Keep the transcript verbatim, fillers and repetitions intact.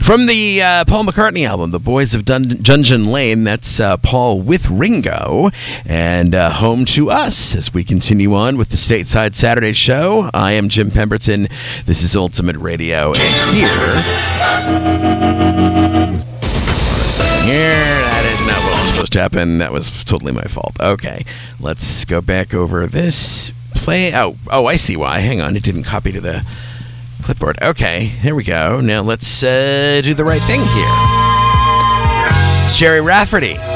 From the uh, Paul McCartney album, The Boys of Dun- Dungeon Lane, that's uh, Paul with Ringo, and uh, Home to Us as we continue on with the Stateside Saturday Show. I am Jim Pemberton. This is Ultimate Radio, and here... Hold a second here. That is not what was supposed to happen. That was totally my fault. Okay, let's go back over this. Play... Oh, oh, I see why. Hang on, it didn't copy to the... clipboard. Okay, here we go. Now let's uh, do the right thing here. It's Jerry Rafferty.